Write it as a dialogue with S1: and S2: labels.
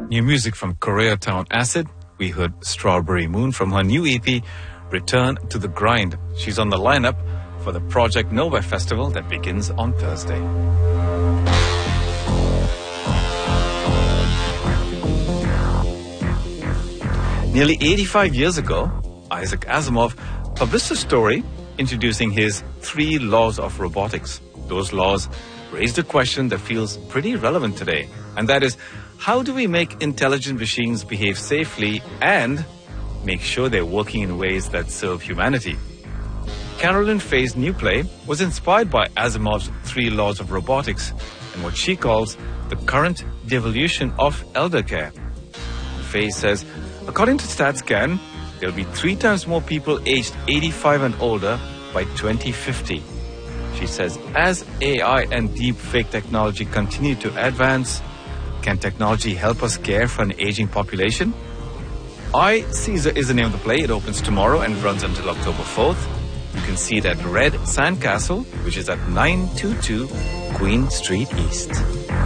S1: New music from Koreatown Acid. We heard Strawberry Moon from her new EP, Return to the Grind. She's on the lineup for the Project Nova Festival that begins on Thursday. Nearly 85 years ago, Isaac Asimov published a story introducing his 3 laws of robotics. Those laws raised a question that feels pretty relevant today, and that is, how do we make intelligent machines behave safely and make sure they're working in ways that serve humanity? Carolyn Fay's new play was inspired by Asimov's 3 laws of robotics and what she calls the current devolution of elder care. Fay says, according to StatsCan, there'll be 3 times more people aged 85 and older by 2050. She says, as AI and deep fake technology continue to advance, can technology help us care for an aging population? I, Caesar is the name of the play. It opens tomorrow and runs until October 4th. You can see it at Red Sandcastle, which is at 922 Queen Street East.